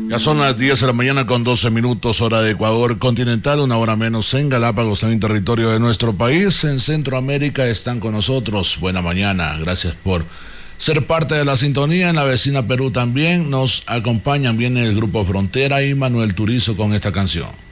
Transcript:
Ya son las 10 de la mañana con 12 minutos, hora de Ecuador continental, una hora menos en Galápagos, en el territorio de nuestro país. En Centroamérica están con nosotros. Buena mañana, gracias por ser parte de la sintonía. En la vecina Perú también nos acompañan, viene el Grupo Frontera y Manuel Turizo con esta canción.